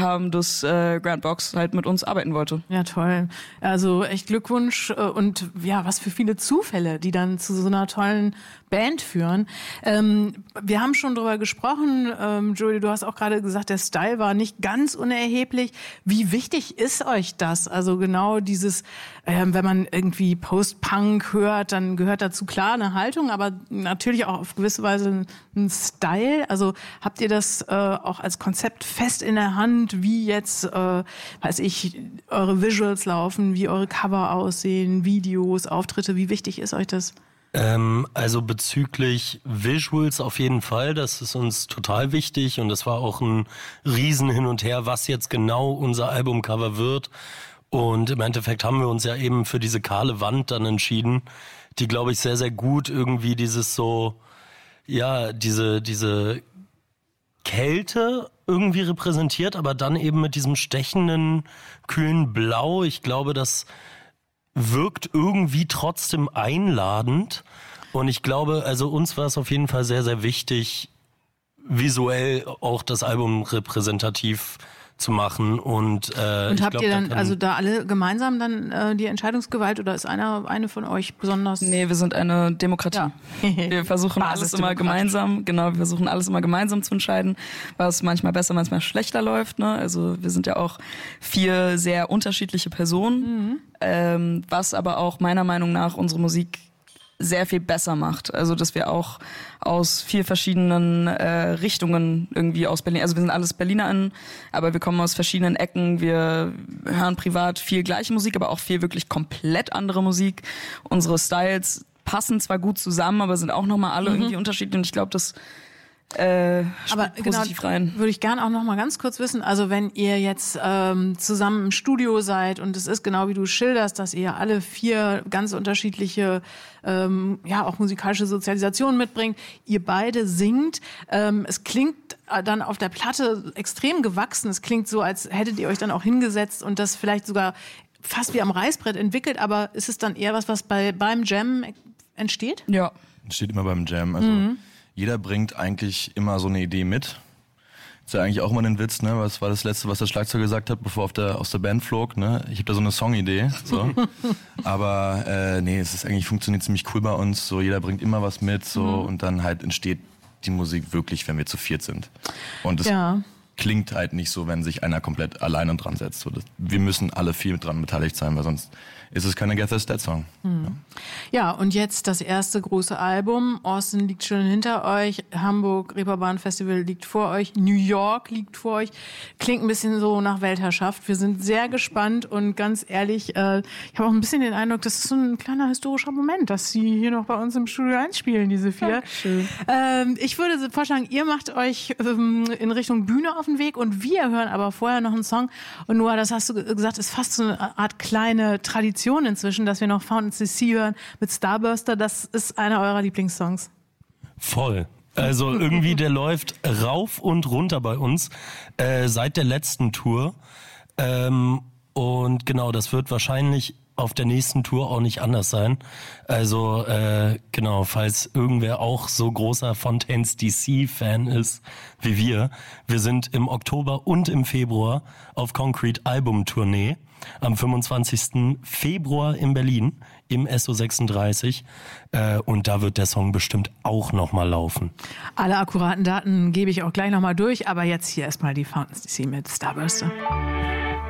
haben, dass Grant Box halt mit uns arbeiten wollte. Ja, toll. Also echt Glückwunsch und ja, was für viele Zufälle, die dann zu so einer tollen Band führen. Wir haben schon drüber gesprochen, Joey, du hast auch gerade gesagt, der Style war nicht ganz unerheblich. Wie wichtig ist euch das? Also genau dieses, wenn man irgendwie Post-Punk hört, dann gehört dazu klar eine Haltung, aber natürlich auch auf gewisse Weise ein Style. Also habt ihr das auch als Konzept fest in der Hand, wie jetzt, weiß ich, eure Visuals laufen, wie eure Cover aussehen, Videos, Auftritte, wie wichtig ist euch das? Also bezüglich Visuals auf jeden Fall, das ist uns total wichtig und das war auch ein Riesen hin und her, was jetzt genau unser Albumcover wird. Und im Endeffekt haben wir uns ja eben für diese kahle Wand dann entschieden, die, glaube ich, sehr, sehr gut irgendwie dieses so, ja, diese Kälte irgendwie repräsentiert, aber dann eben mit diesem stechenden, kühlen Blau. Ich glaube, das wirkt irgendwie trotzdem einladend. Und ich glaube, also uns war es auf jeden Fall sehr, sehr wichtig, visuell auch das Album repräsentativ zu machen. Und habt ihr dann also da alle gemeinsam dann die Entscheidungsgewalt oder ist eine von euch besonders? Nee, wir sind eine Demokratie. Ja. Wir versuchen alles immer gemeinsam, wir versuchen alles immer gemeinsam zu entscheiden, was manchmal besser, manchmal schlechter läuft. Ne? Also wir sind ja auch 4 sehr unterschiedliche Personen, was aber auch meiner Meinung nach unsere Musik sehr viel besser macht. Also dass wir auch aus 4 verschiedenen Richtungen irgendwie aus Berlin, also wir sind alles BerlinerInnen, aber wir kommen aus verschiedenen Ecken, wir hören privat viel gleiche Musik, aber auch viel wirklich komplett andere Musik. Unsere Styles passen zwar gut zusammen, aber sind auch nochmal alle irgendwie unterschiedlich und ich glaube, das aber genau, rein. Würde ich gerne auch noch mal ganz kurz wissen, also wenn ihr jetzt zusammen im Studio seid und es ist genau wie du schilderst, dass ihr alle 4 ganz unterschiedliche auch musikalische Sozialisationen mitbringt, ihr beide singt, es klingt dann auf der Platte extrem gewachsen, es klingt so, als hättet ihr euch dann auch hingesetzt und das vielleicht sogar fast wie am Reißbrett entwickelt, aber ist es dann eher was beim Jam entsteht? Ja. Entsteht immer beim Jam, also jeder bringt eigentlich immer so eine Idee mit. Ist ja eigentlich auch mal ein Witz, ne? Was war das Letzte, was der Schlagzeuger gesagt hat, bevor er aus der Band flog, ne? Ich habe da so eine Songidee, so. Aber nee, es ist eigentlich, funktioniert ziemlich cool bei uns, so jeder bringt immer was mit, so und dann halt entsteht die Musik wirklich, wenn wir zu 4 sind. Und es klingt halt nicht so, wenn sich einer komplett alleine dran setzt. So, wir müssen alle 4 dran beteiligt sein, weil sonst ist es keine Get This Dead Song. Ja, und jetzt das erste große Album. Austin liegt schon hinter euch, Hamburg Reeperbahn Festival liegt vor euch, New York liegt vor euch. Klingt ein bisschen so nach Weltherrschaft. Wir sind sehr gespannt und ganz ehrlich, ich habe auch ein bisschen den Eindruck, das ist so ein kleiner historischer Moment, dass sie hier noch bei uns im Studio einspielen, diese 4. Dankeschön. Ich würde vorschlagen, ihr macht euch in Richtung Bühne auf den Weg und wir hören aber vorher noch einen Song. Und Noah, das hast du gesagt, ist fast so eine Art kleine Tradition inzwischen, dass wir noch Fountain CC hören mit Starburster. Das ist einer eurer Lieblingssongs. Voll. Also irgendwie, der läuft rauf und runter bei uns seit der letzten Tour. Und genau, das wird wahrscheinlich auf der nächsten Tour auch nicht anders sein. Also genau, falls irgendwer auch so großer Fontaines DC-Fan ist wie wir. Wir sind im Oktober und im Februar auf Concrete Album-Tournee. Am 25. Februar in Berlin im SO36 und da wird der Song bestimmt auch nochmal laufen. Alle akkuraten Daten gebe ich auch gleich nochmal durch, aber jetzt hier erstmal die Fountains DC mit Starburster.